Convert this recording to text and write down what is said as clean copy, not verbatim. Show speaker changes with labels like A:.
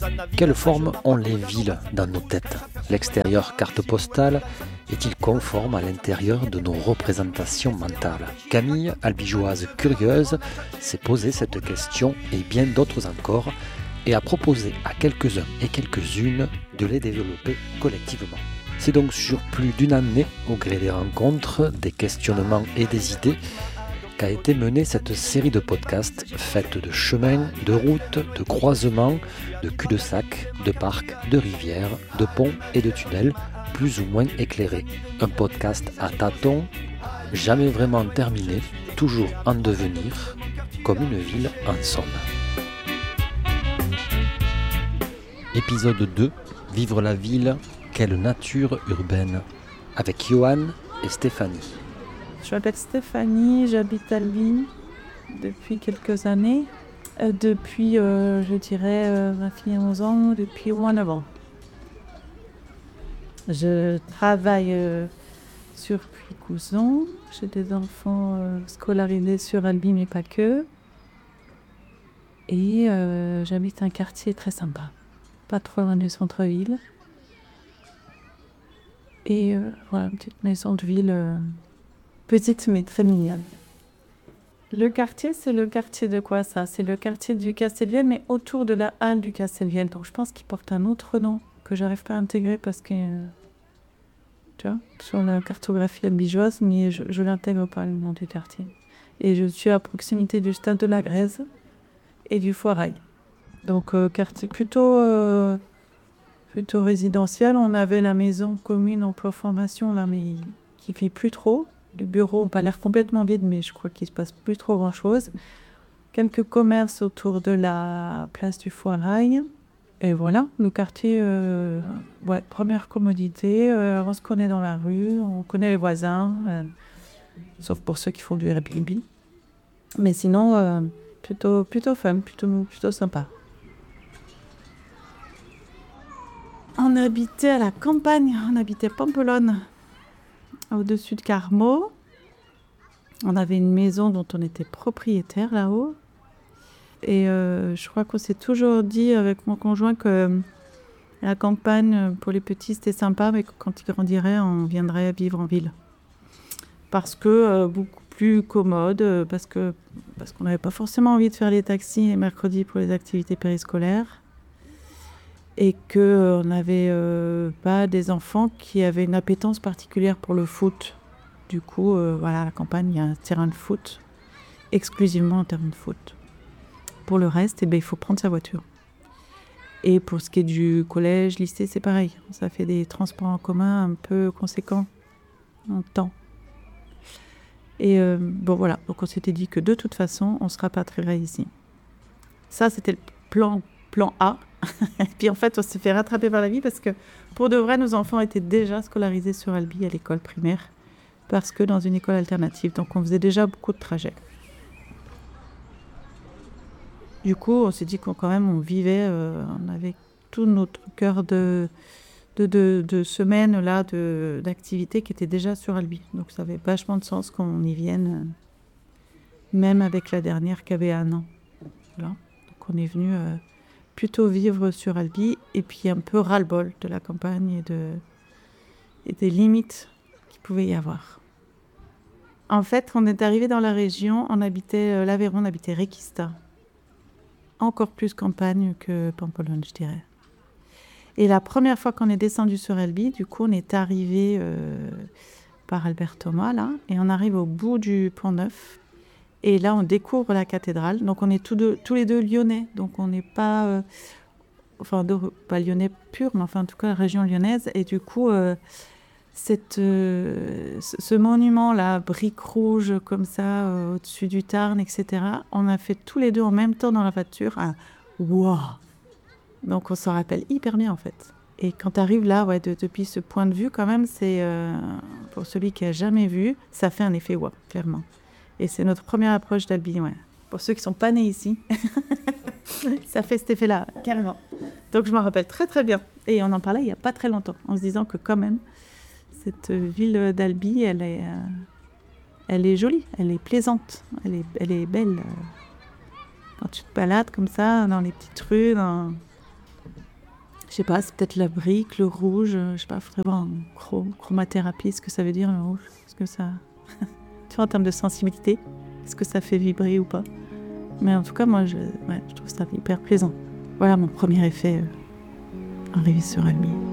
A: Quelle forme ont les villes dans nos têtes ? L'extérieur carte postale est-il conforme à l'intérieur de nos représentations mentales ? Camille, albigeoise curieuse, s'est posé cette question et bien d'autres encore, et a proposé à quelques-uns et quelques-unes de les développer collectivement. C'est donc sur plus d'une année, au gré des rencontres, des questionnements et des idées, qu'a été menée cette série de podcasts faite de chemins, de routes, de croisements, de cul-de-sac, de parcs, de rivières, de ponts et de tunnels, plus ou moins éclairés. Un podcast à tâtons, jamais vraiment terminé, toujours en devenir, comme une ville en somme. Épisode 2, Vivre la ville, quelle nature urbaine, avec Johan et Stéphanie.
B: Je m'appelle Stéphanie, j'habite à Albi depuis quelques années. Depuis, je dirais, ma fille a 11 ans, depuis au moins 9 ans. Je travaille sur Puy-Couzon. J'ai des enfants scolarisés sur Albi, mais pas que. Et j'habite un quartier très sympa, pas trop loin du centre-ville. Et voilà, une petite maison de ville... petite mais très mignonne. Le quartier, c'est le quartier de quoi ça ? C'est le quartier du Castelviel, mais autour de la halle du Castelviel. Donc je pense qu'il porte un autre nom que j'arrive pas à intégrer parce que, tu vois, sur la cartographie albigeoise, mais je l'intègre pas le nom du quartier. Et je suis à proximité du stade de la Grèze et du Foirail. Donc quartier plutôt résidentiel. On avait la maison commune emploi formation là, mais qui fait plus trop. Les bureaux n'ont pas l'air complètement vides, mais je crois qu'il ne se passe plus trop grand-chose. Quelques commerces autour de la place du Foirail. Et voilà, le quartier, première commodité. On se connaît dans la rue, on connaît les voisins, sauf pour ceux qui font du Airbnb. Mais sinon, plutôt fun, plutôt sympa. On habitait à la campagne, on habitait Pampelonne, au-dessus de Carmaux. On avait une maison dont on était propriétaire là-haut. Et je crois qu'on s'est toujours dit avec mon conjoint que la campagne, pour les petits, c'était sympa, mais que quand ils grandiraient, on viendrait vivre en ville. Parce que beaucoup plus commode, parce qu'on n'avait pas forcément envie de faire les taxis les mercredis pour les activités périscolaires. Et qu'on n'avait pas des enfants qui avaient une appétence particulière pour le foot. Du coup, à la campagne, il y a un terrain de foot, exclusivement un terrain de foot. Pour le reste, il faut prendre sa voiture. Et pour ce qui est du collège, lycée, c'est pareil. Ça fait des transports en commun un peu conséquents en temps. Et voilà, donc on s'était dit que de toute façon, on se rapatrierait ici. Ça, c'était le plan A. Et puis en fait, on s'est fait rattraper par la vie parce que pour de vrai, nos enfants étaient déjà scolarisés sur Albi à l'école primaire parce que dans une école alternative. Donc on faisait déjà beaucoup de trajets. Du coup, on s'est dit on vivait, on avait tout notre cœur de semaine là, d'activité qui était déjà sur Albi. Donc ça avait vachement de sens qu'on y vienne, même avec la dernière qui avait 1 an. Voilà. Donc on est venu... plutôt vivre sur Albi et puis un peu ras-le-bol de la campagne et des limites qu'il pouvait y avoir. En fait, on est arrivé dans la région, on habitait l'Aveyron, on habitait Requista. Encore plus campagne que Pampelonne, je dirais. Et la première fois qu'on est descendu sur Albi, du coup, on est arrivé par Albert Thomas, là, et on arrive au bout du Pont-Neuf. Et là, on découvre la cathédrale. Donc, on est tous les deux lyonnais. Donc, on n'est pas... pas lyonnais pur, mais enfin, en tout cas, la région lyonnaise. Et du coup, ce monument-là, brique rouge, comme ça, au-dessus du Tarn, etc., on a fait tous les deux en même temps dans la voiture. Wow ! Donc, on s'en rappelle hyper bien, en fait. Et quand tu arrives là, depuis ce point de vue, quand même, c'est... pour celui qui n'a jamais vu, ça fait un effet wow, clairement. Et c'est notre première approche d'Albi, ouais. Pour ceux qui ne sont pas nés ici, ça fait cet effet-là, carrément. Donc je m'en rappelle très très bien. Et on en parlait il n'y a pas très longtemps, en se disant que quand même, cette ville d'Albi, elle est jolie, elle est plaisante, elle est belle. Quand tu te balades comme ça, dans les petites rues, Je sais pas, c'est peut-être la brique, le rouge, je sais pas, faudrait voir en chromathérapie, ce que ça veut dire le rouge. Est-ce que ça... tu vois, en termes de sensibilité, est-ce que ça fait vibrer ou pas? Mais en tout cas, moi, je trouve ça hyper plaisant. Voilà mon premier effet arrivé sur Albi.